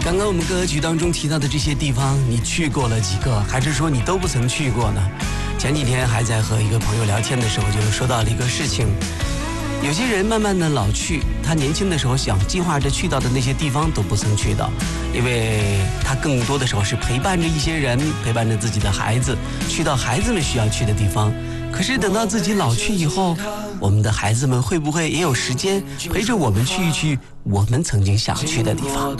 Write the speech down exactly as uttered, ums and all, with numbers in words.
刚刚我们歌曲当中提到的这些地方，你去过了几个，还是说你都不曾去过呢？前几天还在和一个朋友聊天的时候，就说到了一个事情，有些人慢慢的老去，他年轻的时候想计划着去到的那些地方都不曾去到，因为他更多的时候是陪伴着一些人，陪伴着自己的孩子，去到孩子们需要去的地方。可是等到自己老去以后，我们的孩子们会不会也有时间陪着我们去一去我们曾经想去的地方？